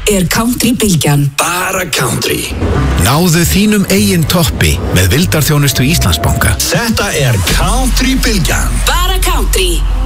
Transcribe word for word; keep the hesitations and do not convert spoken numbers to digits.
er Country-bylgjan. Bara country. Náðu þínum eigin toppi með vildarþjónustu Íslandsbanka. Þetta er Country-bylgjan. Bara Country.